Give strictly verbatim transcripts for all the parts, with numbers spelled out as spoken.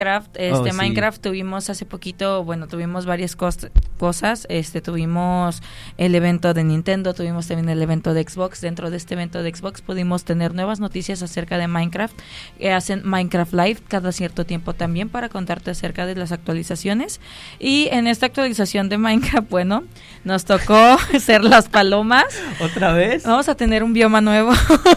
Minecraft, este Oh, sí. Minecraft tuvimos hace poquito, bueno, tuvimos varias cos- cosas, este tuvimos el evento de Nintendo, tuvimos también el evento de Xbox. Dentro de este evento de Xbox pudimos tener nuevas noticias acerca de Minecraft. Eh, hacen Minecraft Live cada cierto tiempo también para contarte acerca de las actualizaciones. Y en esta actualización de Minecraft, bueno, nos tocó ser las palomas. ¿Otra vez? Vamos a tener un bioma nuevo.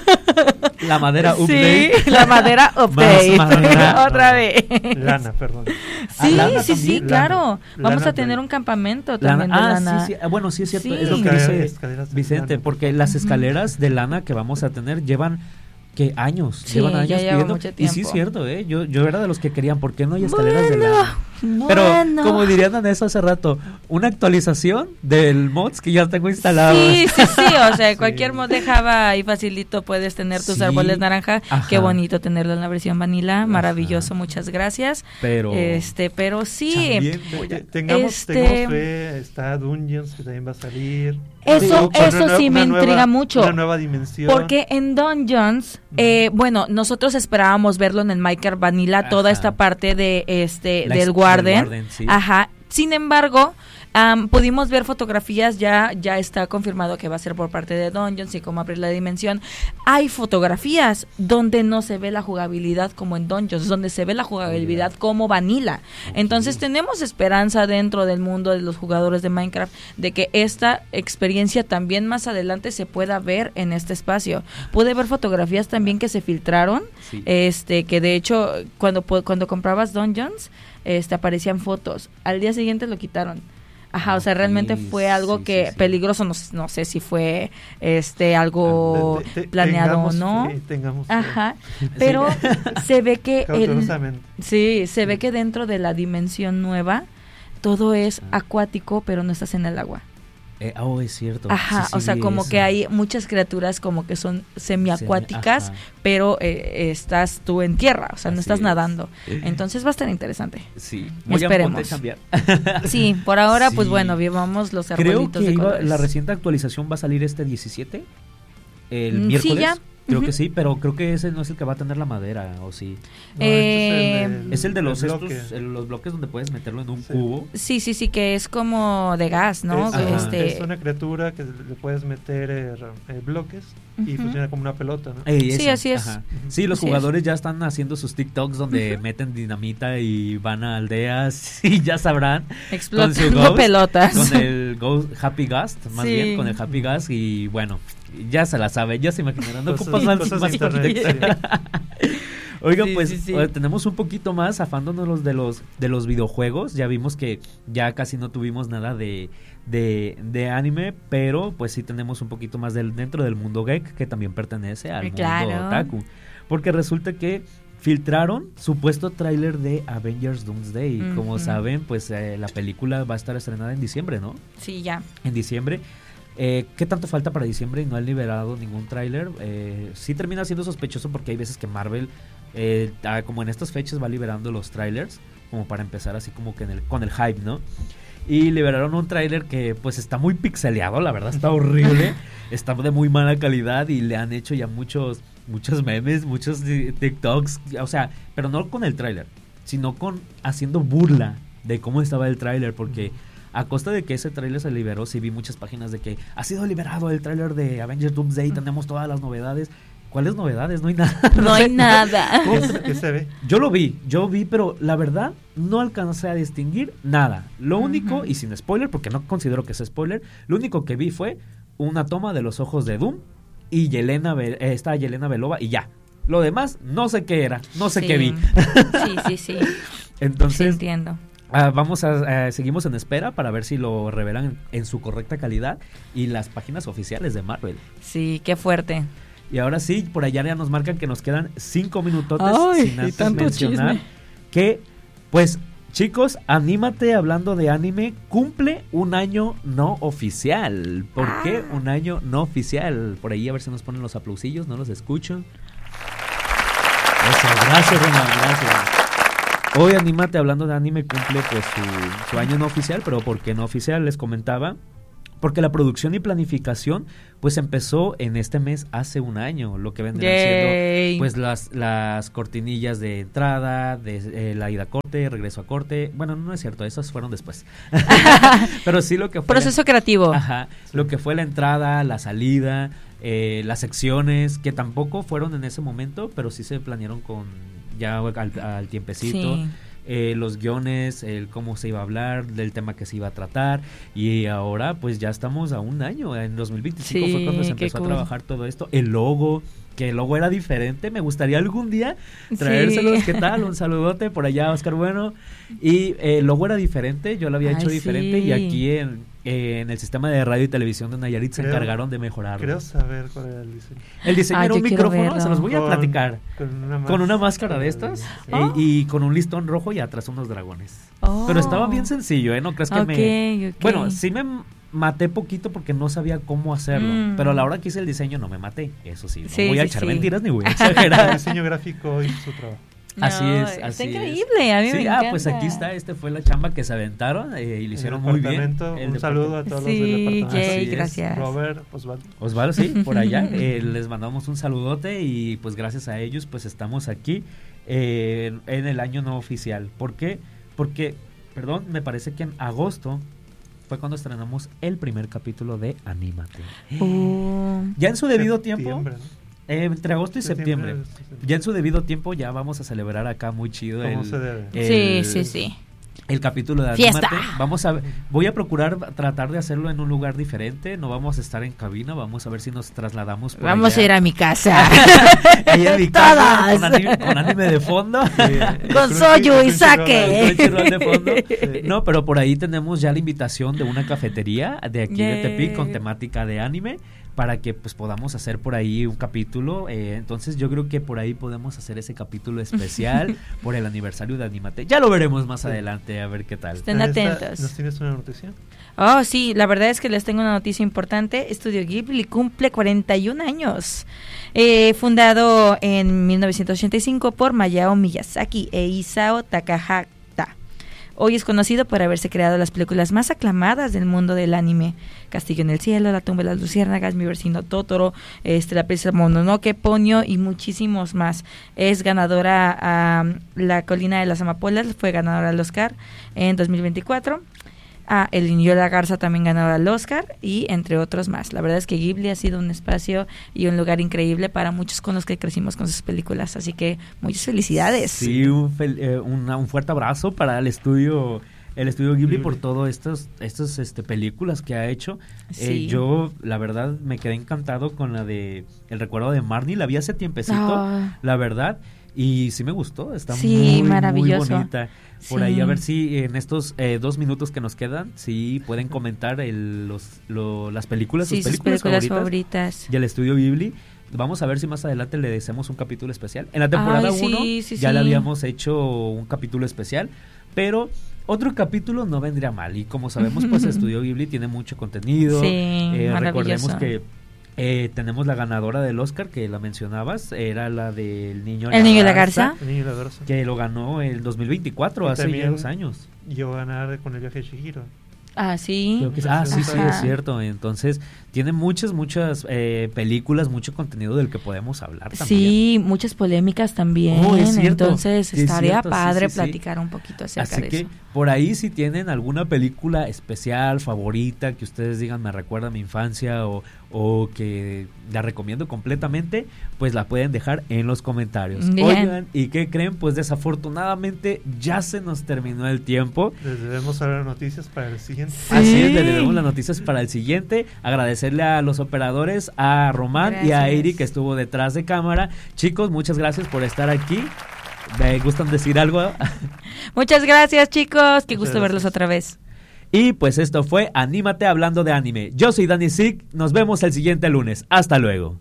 La madera update. Sí, la madera update. Más madera. Otra vez. Lana, perdón. Sí, lana sí, sí, también. claro. Lana. Vamos Lana a tener de- un campamento Lana- también de ah, lana. sí, sí. Ah, bueno, sí es cierto. Sí. Es lo que Escaleras- dice escaleras de Vicente, lana. porque las Ujú. escaleras de lana que vamos a tener llevan que años, Sí, llevan ya años lleva pidiendo. mucho Y sí es tiempo. cierto, ¿eh? Yo, yo era de los que querían, ¿por qué no hay escaleras de Bueno, lana? Pero, bueno. como dirían en eso hace rato, una actualización del mods que ya tengo instalado. Sí, sí, sí, o sea, Sí. cualquier mod de Java ahí facilito puedes tener tus Sí. árboles naranja. Ajá. Qué bonito tenerlo en la versión vanilla, Ajá. maravilloso, muchas gracias. Pero Este, pero sí, también voy a- Te- Tengamos, Este- tengamos fe, está Dungeons que también va a salir. Eso- Con eso una sí nue- me una nueva- intriga mucho. Una nueva dimensión. porque en Dungeons, eh, bueno, nosotros esperábamos verlo en el Minecraft Vanilla, toda Ajá. esta parte de este La del ex- Warden. del Warden, sí. Ajá. Sin embargo, am, pudimos ver fotografías, ya ya está confirmado que va a ser por parte de Dungeons y cómo abrir la dimensión. Hay fotografías donde no se ve la jugabilidad como en Dungeons, donde se ve la jugabilidad como Vanilla. Entonces tenemos esperanza dentro del mundo de los jugadores de Minecraft de que esta experiencia también más adelante se pueda ver en este espacio. Pude ver fotografías también que se filtraron, Sí. este que de hecho cuando pu- cuando comprabas Dungeons, este aparecían fotos. Al día siguiente lo quitaron. Ajá, o sea, Ok, realmente fue algo sí, que sí, sí. peligroso, no, no sé si fue este algo Te- te- planeado o tengamos no. fe, tengamos fe. Ajá, pero se ve que el, Cautelosamente. sí, se ve que dentro de la dimensión nueva todo es acuático, pero no estás en el agua. Eh, oh, es cierto. Ajá, Sí, sí, o sea, vi como eso. que hay muchas criaturas como que son semiacuáticas, Semi- ajá. pero eh, estás tú en tierra, o sea, no Así estás es. nadando. Entonces va a estar interesante. Sí, voy a Esperemos. ponte a cambiar. Sí, por ahora, pues Sí. bueno, vivamos los Creo arbolitos que de iba- colores. la reciente actualización va a salir este diecisiete, el Mm, sí, miércoles. ya. Creo Ujú. que sí, pero creo que ese no es el que va a tener la madera, ¿o sí? No, Eh, este Es el de los bloque. estos, el- los bloques donde puedes meterlo en un Sí. cubo. Sí, sí, sí, que es como de gas, ¿no? Es, Ajá. Este, es una criatura que le puedes meter eh, eh, bloques y Ujú. funciona como una pelota, ¿no? Ey, Sí, ese, así es. ajá. Sí, los Así es. jugadores ya están haciendo sus TikToks donde meten dinamita y van a aldeas y ya sabrán. explotando con su ghost, pelotas. Con el Ghost Happy Ghost, más Sí. bien con el Happy Gas y bueno, ya se la saben, ya se imaginarán. No Cosas- ocupas más, cosas más de internet, contexto. Oigan, Sí, pues sí, sí. eh, tenemos un poquito más afándonos de los de los videojuegos. Ya vimos que ya casi no tuvimos nada de, de, de anime, pero pues sí tenemos un poquito más del, dentro del mundo geek, que también pertenece al Claro. mundo otaku. Porque resulta que filtraron supuesto tráiler de Avengers Doomsday. Como Ujú. saben, pues eh, la película va a estar estrenada en diciembre, ¿no? Sí, ya. En diciembre. Eh, ¿Qué tanto falta para diciembre y no han liberado ningún tráiler? Eh, sí termina siendo sospechoso porque hay veces que Marvel, eh, ah, como en estas fechas, va liberando los trailers como para empezar así como que en el, con el hype, ¿no? Y liberaron un tráiler que pues está muy pixeleado, la verdad está horrible, está de muy mala calidad y le han hecho ya muchos muchos memes, muchos eh, TikToks, o sea, pero no con el tráiler, sino con haciendo burla de cómo estaba el tráiler, porque a costa de que ese tráiler se liberó, sí vi muchas páginas de que ha sido liberado el tráiler de Avengers Doomsday, tenemos todas las novedades. ¿Cuáles novedades? No hay nada. No hay nada. ¿Qué se- qué se ve? Yo lo vi, yo vi, pero la verdad no alcancé a distinguir nada. Lo único, Ujú. y sin spoiler, porque no considero que sea spoiler, lo único que vi fue una toma de los ojos de Doom y Yelena, Be- eh, esta Yelena Belova y ya. Lo demás, no sé qué era, no sé Sí. qué vi. Sí, sí, sí. Sí, Entonces, entiendo. ah, vamos a, eh, seguimos en espera para ver si lo revelan en, en su correcta calidad y las páginas oficiales de Marvel. Sí, qué fuerte. Y ahora sí, por allá ya nos marcan que nos quedan cinco minutotes Ay, sin y antes tanto mencionar chisme. que, pues, chicos, Anímate, hablando de anime, cumple un año no oficial. ¿Por Ah. qué un año no oficial? Por ahí a ver si nos ponen los aplausillos, no los escucho. Eso, gracias, Renan, gracias. Hoy Anímate, hablando de anime, cumple pues su, su año no oficial, pero ¿por qué no oficial? Les comentaba. porque la producción y planificación pues empezó en este mes hace un año, lo que vendrían Yay. siendo pues las las cortinillas de entrada, de eh, la ida a corte, regreso a corte. Bueno, no es cierto, esas fueron después. Pero sí lo que fue proceso la, creativo. Ajá, lo que fue la entrada, la salida, eh, las secciones, que tampoco fueron en ese momento, pero sí se planearon con ya al, al tiempecito. Sí. Eh, los guiones, el cómo se iba a hablar, del tema que se iba a tratar, y ahora pues ya estamos a un año, en dos mil veinticinco Sí, fue cuando se qué empezó cool. a trabajar todo esto, el logo, que el logo era diferente, me gustaría algún día traérselos, Sí. ¿qué tal? Un saludote por allá, Oscar Bueno, y eh, el logo era diferente, yo lo había Ay, hecho diferente, sí. y aquí en, eh, en el sistema de radio y televisión de Nayarit se Creo- encargaron de mejorarlo. Creo saber cuál era el diseño. El diseño Ah, era yo un quiero micrófono, verlo. se los voy a Con- platicar. Con una, Con una máscara de estas Sí. eh, Oh. y con un listón rojo y atrás unos dragones. Oh. Pero estaba bien sencillo, ¿eh? No crees que Ok, me... ok. Bueno, sí me m- maté poquito porque no sabía cómo hacerlo. Mm. Pero a la hora que hice el diseño no me maté. Eso sí, no Sí, voy a sí, echar sí. mentiras ni voy a El exagerar. diseño gráfico hizo su trabajo. No, Así es, está así es. increíble, a mí Sí, me ah, encanta. pues aquí está, este fue la chamba que se aventaron eh, y lo hicieron En el muy bien. departamento, El Un saludo a todos Sí, los del departamento. yay, Así es. gracias. Robert, Osvaldo. Osvaldo, sí, por allá. eh, les mandamos un saludote y pues gracias a ellos pues estamos aquí eh, en el año no oficial. ¿Por qué? Porque, perdón, me parece que en agosto fue cuando estrenamos el primer capítulo de Anímate. Uh, Ya en su debido tiempo, Septiembre, ¿no? eh, entre agosto y septiembre, septiembre. ya en su debido tiempo ya vamos a celebrar acá muy chido Como el, se debe. el- sí, sí, sí. el capítulo de Fiesta. Anímate. Vamos a voy a procurar tratar de hacerlo en un lugar diferente, no vamos a estar en cabina, vamos a ver si nos trasladamos por Vamos allá. a ir a mi casa. Ahí en mi casa, Todas. con anime, con anime de fondo. Con soyu y sake. Crunchyroll de fondo. No, pero por ahí tenemos ya la invitación de una cafetería de aquí de Yay. Tepic con temática de anime para que pues podamos hacer por ahí un capítulo. Eh, entonces yo creo que por ahí podemos hacer ese capítulo especial por el aniversario de Anímate. Ya lo veremos más Sí. adelante, a ver qué tal. Estén Ahí está. atentos. ¿Nos tienes una noticia? Oh, sí, la verdad es que les tengo una noticia importante. Estudio Ghibli cumple cuarenta y un años. Eh, fundado en mil novecientos ochenta y cinco por Hayao Miyazaki e Isao Takahata. Hoy es conocido por haberse creado las películas más aclamadas del mundo del anime. Castillo en el cielo, La tumba de las luciérnagas, Mi vecino Totoro, este, La princesa Mononoke, Ponyo y muchísimos más. Es ganadora a La colina de las amapolas, fue ganadora al Oscar en dos mil veinticuatro. Ah, El niño y la garza también ganó al Oscar y entre otros más. La verdad es que Ghibli ha sido un espacio y un lugar increíble para muchos con los que crecimos con sus películas, así que muchas felicidades. Sí, un, fel- eh, una- un fuerte abrazo para el estudio el estudio Ghibli, Ghibli. por todas estas estas este, películas que ha hecho. Sí. Eh, yo, la verdad, me quedé encantado con la de El recuerdo de Marnie. La vi hace tiempecito, Ah. la verdad, y sí me gustó. Está Sí, muy, maravilloso. muy bonita. Por Sí. ahí, a ver si en estos eh, dos minutos que nos quedan, sí pueden comentar el, los, lo- las películas, Sí, sus sus películas, películas favoritas, favoritas. y el estudio Ghibli. Vamos a ver si más adelante le hacemos un capítulo especial. En la temporada Ay, sí, uno sí, ya sí. le habíamos hecho un capítulo especial, pero otro capítulo no vendría mal. Y como sabemos, pues Estudio Ghibli tiene mucho contenido. Sí, Eh, maravilloso. recordemos que eh, tenemos la ganadora del Oscar, que la mencionabas, era la del Niño El niño y la garza. El niño y la garza. que lo ganó el dos mil veinticuatro, Y hace ya también- dos años. Yo ganar con el viaje de Chihiro. Ah, sí. Creo que es- ah, sí, sí, Ajá. es cierto. Entonces, tiene muchas, muchas eh, películas, mucho contenido del que podemos hablar también. Sí, muchas polémicas también. Oh, es cierto. Entonces Sí, es estaría cierto, sí, padre sí, sí. platicar un poquito acerca Así de que eso. por ahí si tienen alguna película especial, favorita, que ustedes digan me recuerda a mi infancia o, o que la recomiendo completamente, pues la pueden dejar en los comentarios. Bien. Oigan, ¿y qué creen? Pues desafortunadamente ya se nos terminó el tiempo. Les debemos saber noticias para el siguiente. Sí. Así es, le debemos las noticias para el siguiente. Agradecerle a los operadores, a Román y a Gracias. Eri, que estuvo detrás de cámara. Chicos, muchas gracias por estar aquí. ¿Me gustan decir algo? Muchas gracias, chicos. Qué Muchas gusto verlos gracias. otra vez. Y pues esto fue Anímate hablando de anime. Yo soy Dani Sick. Nos vemos el siguiente lunes. Hasta luego.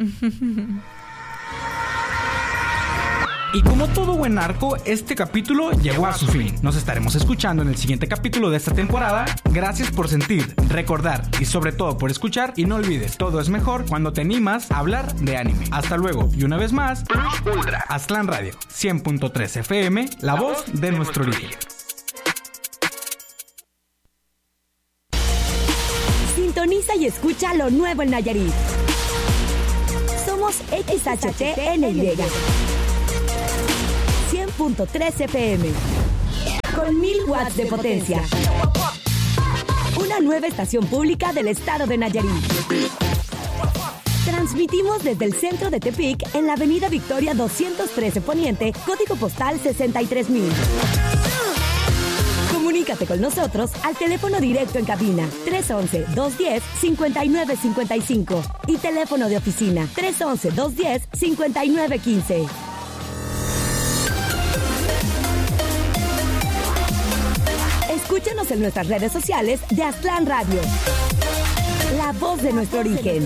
Y como todo buen narco, este capítulo llegó a su fin. Nos estaremos escuchando en el siguiente capítulo de esta temporada. Gracias por sentir, recordar y sobre todo por escuchar. Y no olvides, todo es mejor cuando te animas a hablar de anime. Hasta luego. Y una vez más, Plus Ultra. Aztlán Radio, cien punto tres F M, la voz de nuestro origen. Sintoniza y escucha lo nuevo en Nayarit. Somos X H T N Y cien punto tres F M con mil watts de potencia. Una nueva estación pública del estado de Nayarit. Transmitimos desde el centro de Tepic en la avenida Victoria doscientos trece Poniente, código postal sesenta y tres mil. Comunícate con nosotros al teléfono directo en cabina tres once, dos diez, cincuenta y nueve cincuenta y cinco y teléfono de oficina tres once, dos diez, cincuenta y nueve quince. Escúchanos en nuestras redes sociales de Aztlán Radio. La voz de nuestro origen.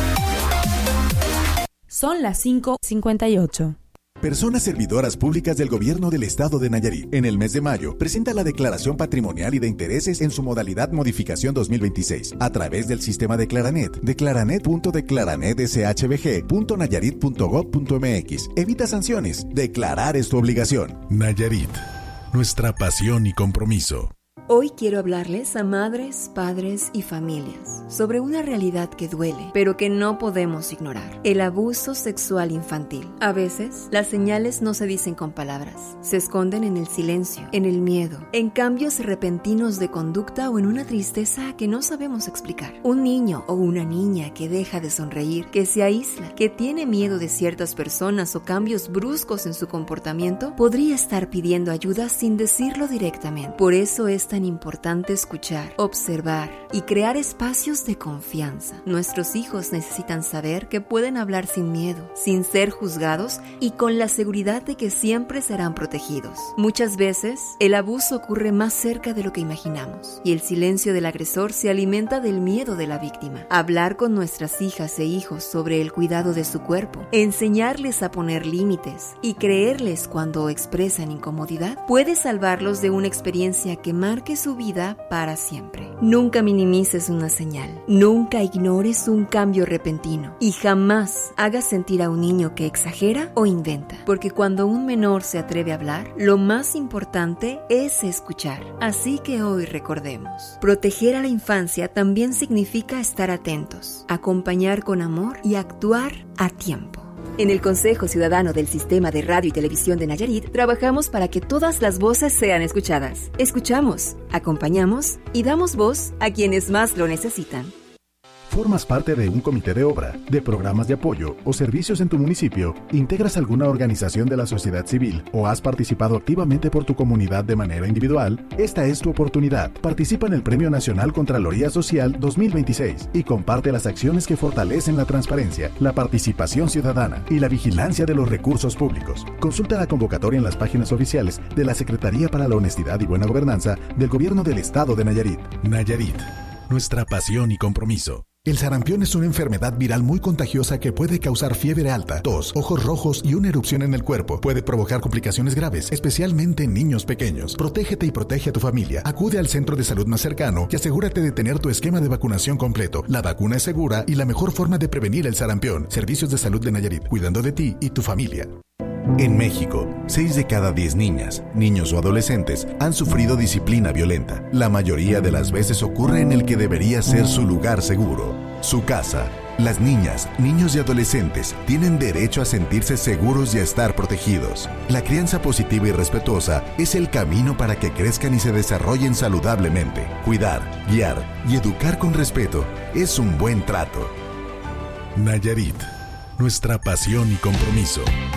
Son las cinco cincuenta y ocho. Personas servidoras públicas del Gobierno del Estado de Nayarit. En el mes de mayo, presenta la Declaración Patrimonial y de Intereses en su modalidad Modificación dos mil veintiséis a través del sistema Declaranet. Declaranet punto declaranet s h b g punto nayarit punto gob punto m x. Evita sanciones. Declarar es tu obligación. Nayarit, nuestra pasión y compromiso. Hoy quiero hablarles a madres, padres y familias sobre una realidad que duele, pero que no podemos ignorar: el abuso sexual infantil. A veces, las señales no se dicen con palabras, se esconden en el silencio, en el miedo, en cambios repentinos de conducta o en una tristeza que no sabemos explicar. Un niño o una niña que deja de sonreír, que se aísla, que tiene miedo de ciertas personas o cambios bruscos en su comportamiento, podría estar pidiendo ayuda sin decirlo directamente. Por eso es tan importante escuchar, observar y crear espacios de confianza. Nuestros hijos necesitan saber que pueden hablar sin miedo, sin ser juzgados y con la seguridad de que siempre serán protegidos. Muchas veces, el abuso ocurre más cerca de lo que imaginamos y el silencio del agresor se alimenta del miedo de la víctima. Hablar con nuestras hijas e hijos sobre el cuidado de su cuerpo, enseñarles a poner límites y creerles cuando expresan incomodidad puede salvarlos de una experiencia que marque su vida para siempre. Nunca minimices una señal, nunca ignores un cambio repentino y jamás hagas sentir a un niño que exagera o inventa, porque cuando un menor se atreve a hablar, lo más importante es escuchar. Así que hoy recordemos: proteger a la infancia también significa estar atentos, acompañar con amor y actuar a tiempo. En el Consejo Ciudadano del Sistema de Radio y Televisión de Nayarit, trabajamos para que todas las voces sean escuchadas. Escuchamos, acompañamos y damos voz a quienes más lo necesitan. ¿Formas parte de un comité de obra, de programas de apoyo o servicios en tu municipio? ¿Integras alguna organización de la sociedad civil o has participado activamente por tu comunidad de manera individual? Esta es tu oportunidad. Participa en el Premio Nacional Contraloría Social dos mil veintiséis y comparte las acciones que fortalecen la transparencia, la participación ciudadana y la vigilancia de los recursos públicos. Consulta la convocatoria en las páginas oficiales de la Secretaría para la Honestidad y Buena Gobernanza del Gobierno del Estado de Nayarit. Nayarit, nuestra pasión y compromiso. El sarampión es una enfermedad viral muy contagiosa que puede causar fiebre alta, tos, ojos rojos y una erupción en el cuerpo. Puede provocar complicaciones graves, especialmente en niños pequeños. Protégete y protege a tu familia. Acude al centro de salud más cercano y asegúrate de tener tu esquema de vacunación completo. La vacuna es segura y la mejor forma de prevenir el sarampión. Servicios de Salud de Nayarit, cuidando de ti y tu familia. En México, seis de cada diez niñas, niños o adolescentes han sufrido disciplina violenta. La mayoría de las veces ocurre en el que debería ser su lugar seguro, su casa. Las niñas, niños y adolescentes tienen derecho a sentirse seguros y a estar protegidos. La crianza positiva y respetuosa es el camino para que crezcan y se desarrollen saludablemente. Cuidar, guiar y educar con respeto es un buen trato. Nayarit, nuestra pasión y compromiso.